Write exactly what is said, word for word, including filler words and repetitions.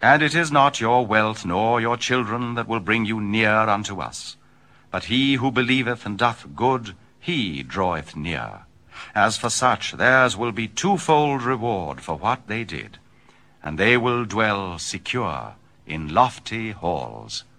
And it is not your wealth nor your children that will bring you near unto us, but he who believeth and doth good, he draweth near. As for such, theirs will be twofold reward for what they did, and they will dwell secure in lofty halls.